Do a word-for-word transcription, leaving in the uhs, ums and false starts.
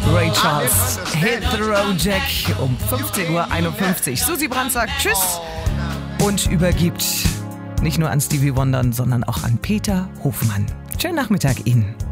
Ray Charles, Hit the Road Jack um fünfzehn Uhr einundfünfzig. Susi Brandt sagt Tschüss und übergibt nicht nur an Stevie Wonder, sondern auch an Peter Hofmann. Schönen Nachmittag Ihnen.